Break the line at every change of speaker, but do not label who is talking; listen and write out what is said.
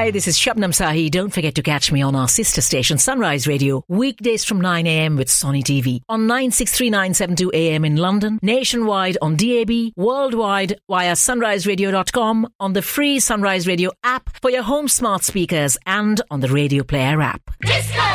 Hi, this is Shabnam Sahi. Don't forget to catch me on our sister station, Sunrise Radio, weekdays from 9 a.m. with Sonny TV on 963972 AM in London, nationwide on DAB, worldwide via sunriseradio.com, on the free Sunrise Radio app for your home smart speakers and on the Radio Player app. Disco!